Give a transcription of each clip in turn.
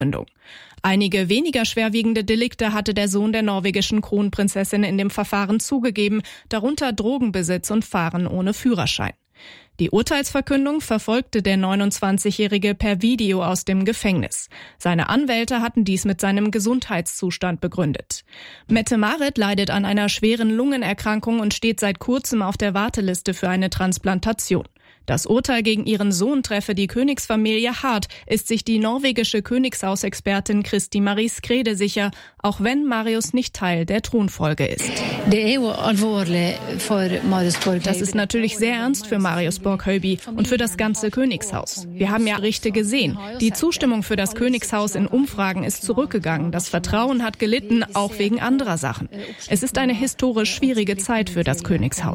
Einige weniger schwerwiegende Delikte hatte der Sohn der norwegischen Kronprinzessin in dem Verfahren zugegeben, darunter Drogenbesitz und Fahren ohne Führerschein. Die Urteilsverkündung verfolgte der 29-Jährige per Video aus dem Gefängnis. Seine Anwälte hatten dies mit seinem Gesundheitszustand begründet. Mette-Marit leidet an einer schweren Lungenerkrankung und steht seit kurzem auf der Warteliste für eine Transplantation. Das Urteil gegen ihren Sohn treffe die Königsfamilie hart, ist sich die norwegische Königshausexpertin Kristi Marie Skrede sicher, auch wenn Marius nicht Teil der Thronfolge ist. Das ist natürlich sehr ernst für Marius Borg-Hauby und für das ganze Königshaus. Wir haben ja Berichte gesehen. Die Zustimmung für das Königshaus in Umfragen ist zurückgegangen. Das Vertrauen hat gelitten, auch wegen anderer Sachen. Es ist eine historisch schwierige Zeit für das Königshaus.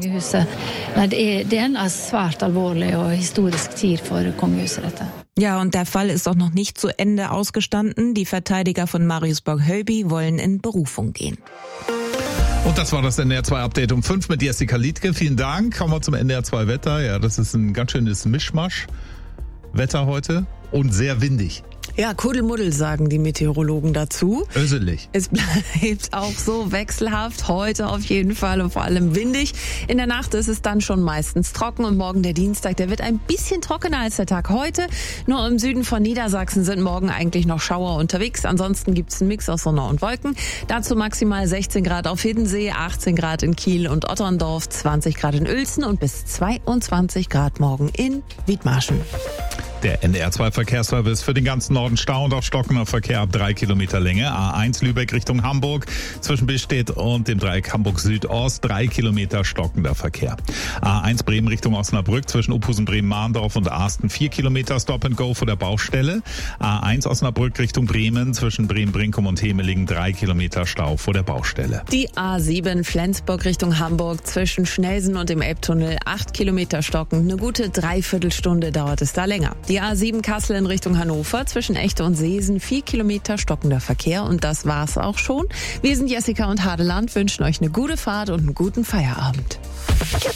Ja, und der Fall ist auch noch nicht zu Ende ausgestanden. Die Verteidiger von Marius Borg-Hauby wollen in Berufung gehen. Und das war das NDR 2 Update um 5 mit Jessica Liedke. Vielen Dank. Kommen wir zum NDR 2 Wetter. Ja, das ist ein ganz schönes Mischmasch. Wetter heute und sehr windig. Ja, Kuddelmuddel sagen die Meteorologen dazu. Öselig. Es bleibt auch so wechselhaft, heute auf jeden Fall und vor allem windig. In der Nacht ist es dann schon meistens trocken und morgen der Dienstag, der wird ein bisschen trockener als der Tag heute. Nur im Süden von Niedersachsen sind morgen eigentlich noch Schauer unterwegs. Ansonsten gibt's einen Mix aus Sonne und Wolken. Dazu maximal 16 Grad auf Hiddensee, 18 Grad in Kiel und Otterndorf, 20 Grad in Uelzen und bis 22 Grad morgen in Wiedmarschen. Der NDR 2 Verkehrsservice für den ganzen Norden Stau und auch stockender Verkehr ab 3 Kilometer Länge. A1 Lübeck Richtung Hamburg zwischen Billstedt und dem Dreieck Hamburg Südost 3 Kilometer stockender Verkehr. A1 Bremen Richtung Osnabrück zwischen Uphusen Bremen-Mahndorf und Arsten 4 Kilometer Stop and Go vor der Baustelle. A1 Osnabrück Richtung Bremen zwischen Bremen-Brinkum und Hemelingen 3 Kilometer Stau vor der Baustelle. Die A7 Flensburg Richtung Hamburg zwischen Schnelsen und dem Elbtunnel 8 Kilometer stocken. Eine gute Dreiviertelstunde dauert es da länger. Die A7 Kassel in Richtung Hannover zwischen Echte und Seesen 4 Kilometer stockender Verkehr und das war's auch schon. Wir sind Jessica und Hadeland, wünschen euch eine gute Fahrt und einen guten Feierabend.